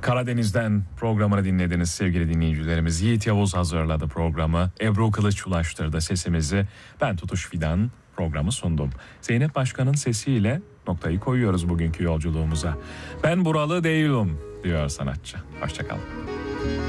Karadeniz'den programını dinlediniz sevgili dinleyicilerimiz. Yiğit Yavuz hazırladı programı. Ebru Kılıç ulaştırdı sesimizi. Ben Tutuş Fidan programı sundum. Zeynep Başkan'ın sesiyle noktayı koyuyoruz bugünkü yolculuğumuza. Ben buralı değilim diyor sanatçı. Hoşçakalın.